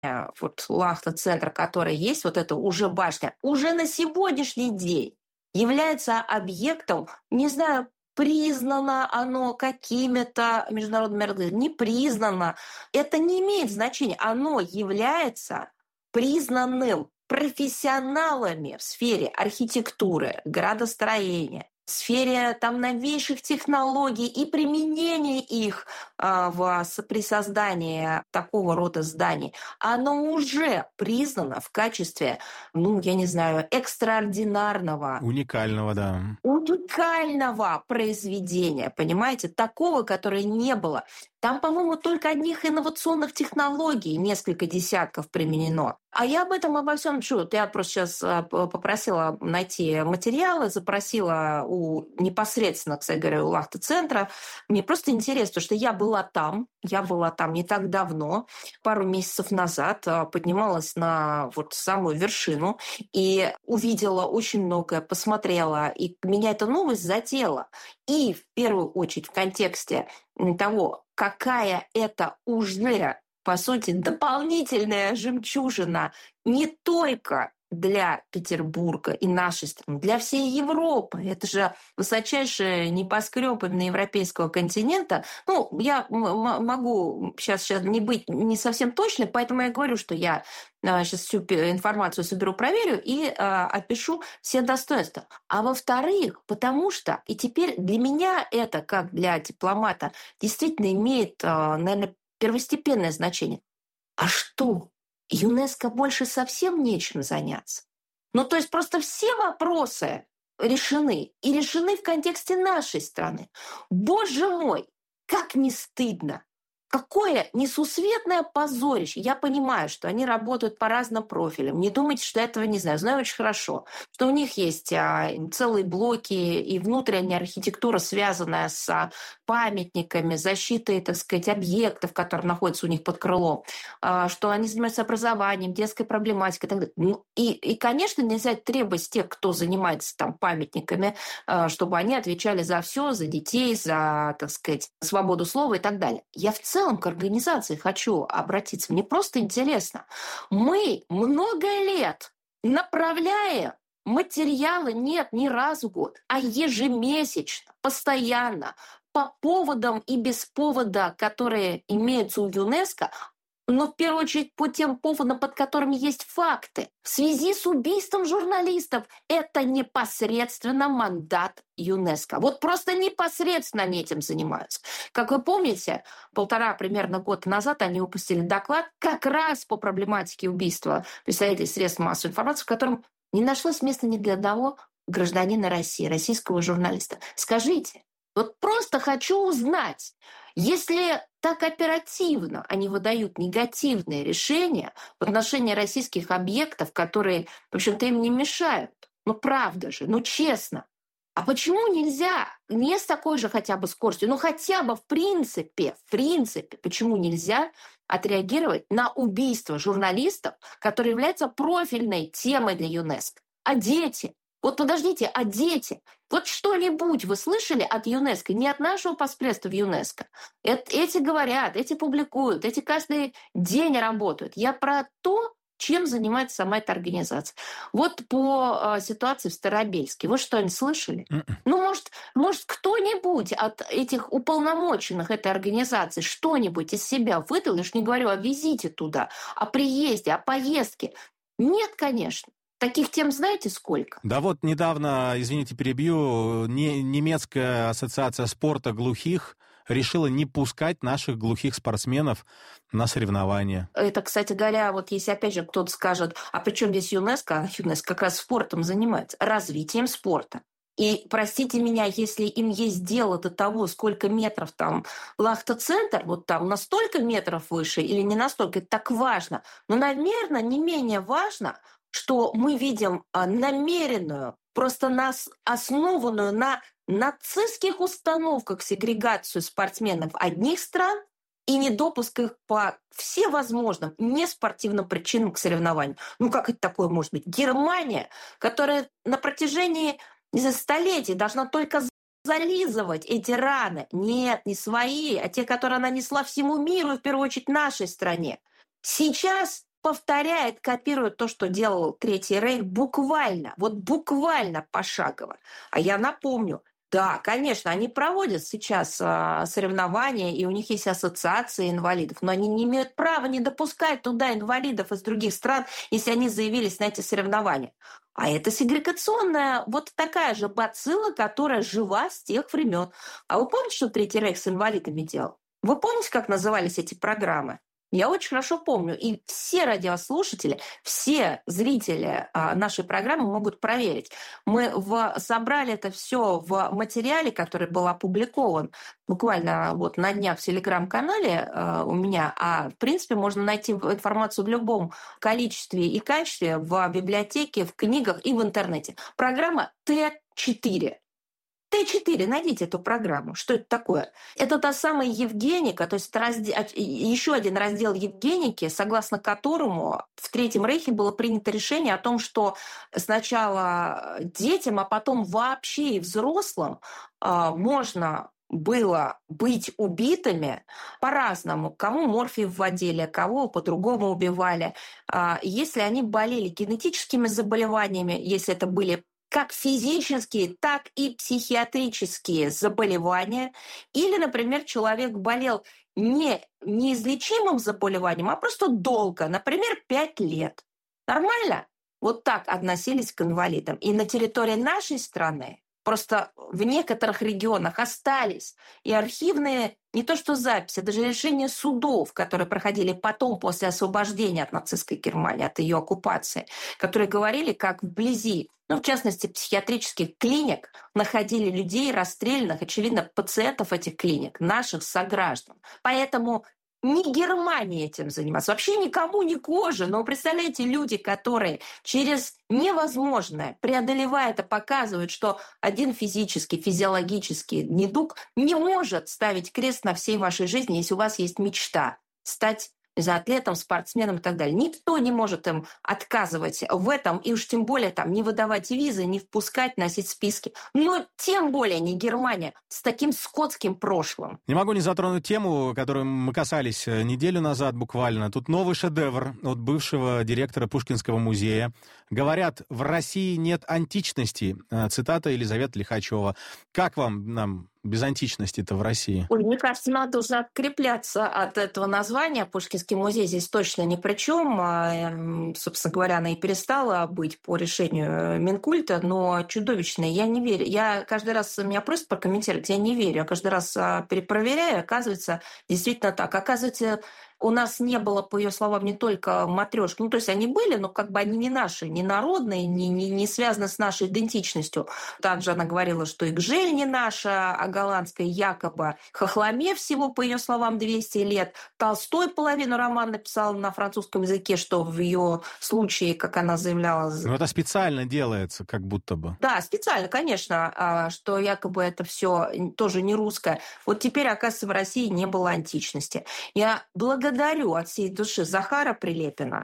вот Лахта-центр, который есть, вот эта уже башня, уже на сегодняшний день является объектом, не знаю, признано оно какими-то международными организациями, не признано. Это не имеет значения. Оно является признанным профессионалами в сфере архитектуры, градостроения, в сфере там новейших технологий и применения их при создании такого рода зданий, оно уже признано в качестве, я не знаю, экстраординарного, уникального, да. Уникального произведения, понимаете, такого, которое не было. Там, по-моему, только одних инновационных технологий несколько десятков применено. А я обо всем пишу. Я просто сейчас попросила найти материалы, запросила непосредственно, кстати говоря, у Лахта-центра. Мне просто интересно, потому что я была там не так давно, пару месяцев назад, поднималась на вот самую вершину и увидела очень многое, посмотрела, и меня эта новость задела. И в первую очередь в контексте того, какая это уже, по сути, дополнительная жемчужина не только для Петербурга и нашей страны, для всей Европы. Это же высочайшие небоскребы на европейского континента. Я могу сейчас не быть не совсем точной, поэтому я говорю, что я сейчас всю информацию соберу, проверю и опишу все достоинства. А во-вторых, потому что, и теперь для меня это, как для дипломата, действительно имеет, наверное, первостепенное значение. А что? ЮНЕСКО больше совсем нечем заняться. То есть просто все вопросы решены. И решены в контексте нашей страны. Боже мой, как не стыдно! Какое несусветное позорище. Я понимаю, что они работают по разным профилям. Не думайте, что я этого не знаю. Знаю очень хорошо, что у них есть целые блоки и внутренняя архитектура, связанная с памятниками, защитой, так сказать, объектов, которые находятся у них под крылом, что они занимаются образованием, детской проблематикой и так далее. И, конечно, нельзя требовать с тех, кто занимается там памятниками, чтобы они отвечали за все, за детей, за, так сказать, свободу слова и так далее. Я в целом к организации хочу обратиться. Мне просто интересно. Мы много лет направляем материалы не раз в год, а ежемесячно, постоянно, по поводам и без повода, которые имеются у ЮНЕСКО, но в первую очередь по тем поводам, под которыми есть факты. В связи с убийством журналистов это непосредственно мандат ЮНЕСКО. Вот просто непосредственно они этим занимаются. Как вы помните, примерно года назад они выпустили доклад как раз по проблематике убийства представителей средств массовой информации, в котором не нашлось места ни для одного гражданина России, российского журналиста. Скажите, вот просто хочу узнать, если так оперативно они выдают негативные решения в отношении российских объектов, которые, в общем-то, им не мешают, правда же, честно, а почему нельзя не с такой же хотя бы скоростью, хотя бы в принципе, почему нельзя отреагировать на убийство журналистов, которое является профильной темой для ЮНЕСКО? А дети? Вот подождите, а дети? Вот что-нибудь вы слышали от ЮНЕСКО, не от нашего посредства в ЮНЕСКО? Эти говорят, эти публикуют, эти каждый день работают. Я про то, чем занимается сама эта организация. Вот по ситуации в Старобельске. Вы что-нибудь слышали? Может, кто-нибудь от этих уполномоченных этой организации что-нибудь из себя выдал? Я уж не говорю о визите туда, о приезде, о поездке. Нет, конечно. Таких тем знаете сколько? Да вот недавно, извините, перебью, немецкая ассоциация спорта глухих решила не пускать наших глухих спортсменов на соревнования. Это, кстати говоря, вот если опять же кто-то скажет, а при чем здесь ЮНЕСКО? ЮНЕСКО как раз спортом занимается, развитием спорта. И простите меня, если им есть дело до того, сколько метров там Лахта-центр, вот там на столько метров выше или не настолько, это так важно. Но, наверное, не менее важно, что мы видим намеренную, просто основанную на нацистских установках сегрегацию спортсменов одних стран и недопуск их по всевозможным неспортивным причинам к соревнованиям. Как это такое может быть? Германия, которая на протяжении столетий должна только зализывать эти раны. Нет, не свои, а те, которые она несла всему миру, и в первую очередь нашей стране. Сейчас повторяет, копирует то, что делал Третий Рейх буквально пошагово. А я напомню, да, конечно, они проводят сейчас соревнования, и у них есть ассоциации инвалидов, но они не имеют права не допускать туда инвалидов из других стран, если они заявились на эти соревнования. А это сегрегационная вот такая же бацилла, которая жива с тех времен. А вы помните, что Третий Рейх с инвалидами делал? Вы помните, как назывались эти программы? Я очень хорошо помню. И все радиослушатели, все зрители нашей программы могут проверить. Мы собрали это все в материале, который был опубликован буквально вот на днях в телеграм-канале у меня. А в принципе можно найти информацию в любом количестве и качестве в библиотеке, в книгах и в интернете. Программа Т4. Т4, найдите эту программу. Что это такое? Это та самая Евгеника, то есть еще один раздел Евгеники, согласно которому в Третьем Рейхе было принято решение о том, что сначала детям, а потом вообще и взрослым можно было быть убитыми по-разному. Кому морфий вводили, кого по-другому убивали. Если они болели генетическими заболеваниями, если это были как физические, так и психиатрические заболевания. Или, например, человек болел не неизлечимым заболеванием, а просто долго, например, 5 лет. Нормально? Вот так относились к инвалидам. И на территории нашей страны просто в некоторых регионах остались и архивные, не то что записи, даже решения судов, которые проходили потом после освобождения от нацистской Германии, от ее оккупации, которые говорили, как вблизи, в частности, психиатрических клиник находили людей расстрелянных, очевидно, пациентов этих клиник, наших сограждан. Поэтому не Германия этим занимается, вообще никому не кожа. Но представляете, люди, которые через невозможное, преодолевая это, показывают, что один физиологический недуг не может ставить крест на всей вашей жизни, если у вас есть мечта стать атлетом, спортсменом и так далее. Никто не может им отказывать в этом, и уж тем более там не выдавать визы, не впускать, носить списки. Но тем более не Германия с таким скотским прошлым. Не могу не затронуть тему, которую мы касались неделю назад буквально. Тут новый шедевр от бывшего директора Пушкинского музея. Говорят, в России нет античности. Цитата Елизаветы Лихачева. Как нам без античности-то в России? Ой, мне кажется, надо уже открепляться от этого названия. Пушкинский музей здесь точно ни при чем. Собственно говоря, она и перестала быть по решению Минкульта, но чудовищная. Я не верю. Я каждый раз, меня просят прокомментировать, я не верю. Я каждый раз перепроверяю, оказывается, действительно так. Оказывается, у нас не было, по ее словам, не только матрешки. То есть они были, но как бы они не наши, не народные, не связаны с нашей идентичностью. Также она говорила, что и Гжель не наша, а голландская якобы. Хохломе всего, по ее словам, 200 лет. Толстой половину романа написал на французском языке, что в ее случае, как она заявляла... Но это специально делается, как будто бы. Да, специально, конечно, что якобы это все тоже не русское. Вот теперь, оказывается, в России не было античности. Я благодарю от всей души Захара Прилепина.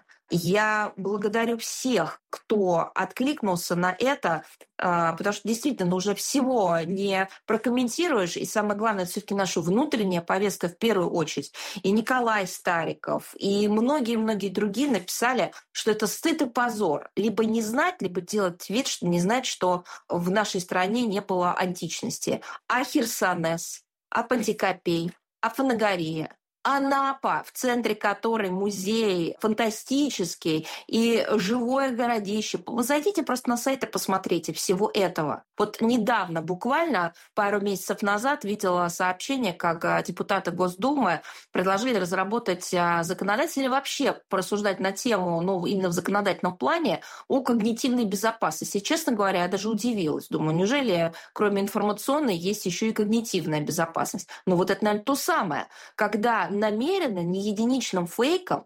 Я благодарю всех, кто откликнулся на это, потому что действительно уже всего не прокомментируешь. И самое главное, это все-таки наша внутренняя повестка в первую очередь. И Николай Стариков, и многие-многие другие написали, что это стыд и позор. Либо не знать, либо делать вид, что не знать, что в нашей стране не было античности. А Херсонес, а Пантикопей, а Фанагория, Анапа, в центре которой музей фантастический и живое городище. Вы зайдите просто на сайт и посмотрите всего этого. Вот недавно, буквально пару месяцев назад, видела сообщение, как депутаты Госдумы предложили разработать законодательство или вообще порассуждать на тему, именно в законодательном плане, о когнитивной безопасности. Честно говоря, я даже удивилась. Думаю, неужели кроме информационной есть еще и когнитивная безопасность? Но вот это, наверное, то самое, когда намеренно, не единичным фейком,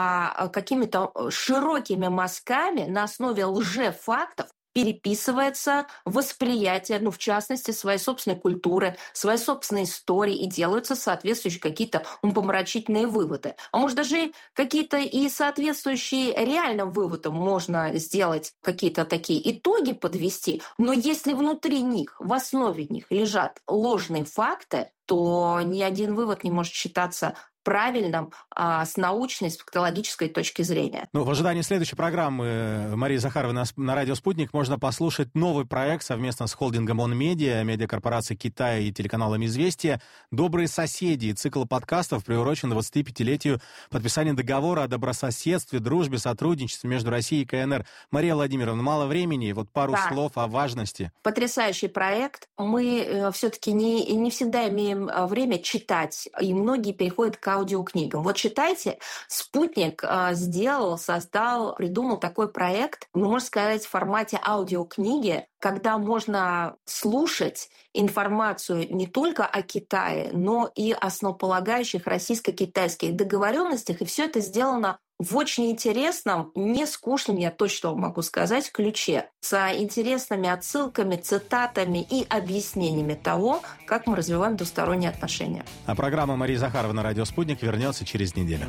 а какими-то широкими мазками на основе лжефактов переписывается восприятие, в частности, своей собственной культуры, своей собственной истории, и делаются соответствующие какие-то умопомрачительные выводы. А может, даже какие-то и соответствующие реальным выводам можно сделать какие-то такие итоги подвести. Но если внутри них, в основе них лежат ложные факты, то ни один вывод не может считаться правильном с научной, с фактологической точки зрения. В ожидании следующей программы Марии Захаровой на радио «Спутник» можно послушать новый проект совместно с холдингом «Он Медиа», медиакорпорацией Китая и телеканалом «Известия» «Добрые соседи». Цикл подкастов приурочен 25-летию подписания договора о добрососедстве, дружбе, сотрудничестве между Россией и КНР. Мария Владимировна, мало времени, пару слов о важности. Потрясающий проект. Мы все-таки не всегда имеем время читать, и многие переходят к аудиокнигам. Читайте, «Спутник» создал, придумал такой проект, можно сказать, в формате аудиокниги, когда можно слушать информацию не только о Китае, но и основополагающих российско-китайских договоренностях, и все это сделано в очень интересном, не скучном, я точно могу сказать, ключе, с интересными отсылками, цитатами и объяснениями того, как мы развиваем двусторонние отношения. А программа Марии Захаровой на радио «Спутник» вернется через неделю.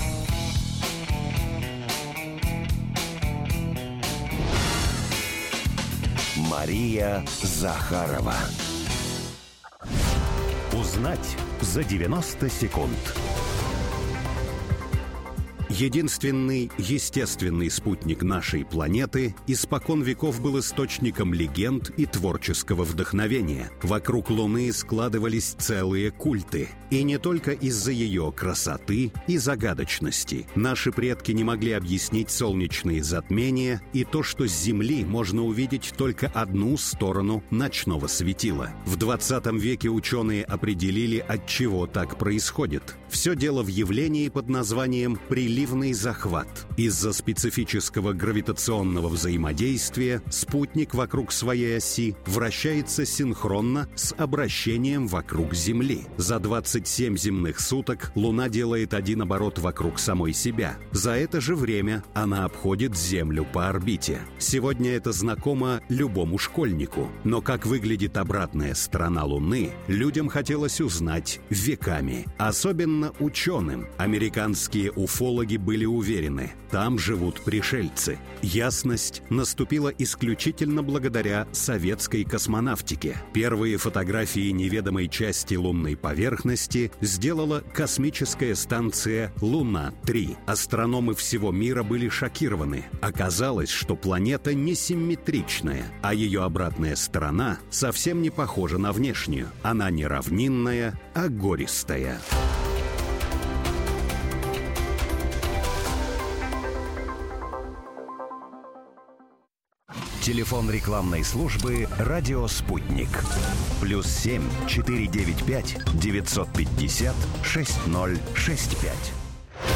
Мария Захарова. Узнать за 90 секунд. Единственный естественный спутник нашей планеты испокон веков был источником легенд и творческого вдохновения. Вокруг Луны складывались целые культы. И не только из-за ее красоты и загадочности. Наши предки не могли объяснить солнечные затмения и то, что с Земли можно увидеть только одну сторону ночного светила. В 20 веке ученые определили, от чего так происходит. Все дело в явлении под названием приливный захват. Из-за специфического гравитационного взаимодействия спутник вокруг своей оси вращается синхронно с обращением вокруг Земли. За 27 земных суток Луна делает один оборот вокруг самой себя. За это же время она обходит Землю по орбите. Сегодня это знакомо любому школьнику. Но как выглядит обратная сторона Луны, людям хотелось узнать веками. Особенно ученым. Американские уфологи были уверены, там живут пришельцы. Ясность наступила исключительно благодаря советской космонавтике. Первые фотографии неведомой части лунной поверхности сделала космическая станция «Луна-3». Астрономы всего мира были шокированы. Оказалось, что планета несимметричная, а ее обратная сторона совсем не похожа на внешнюю. Она не равнинная, а гористая. Телефон рекламной службы «Радио Спутник». +7 495 950 6065.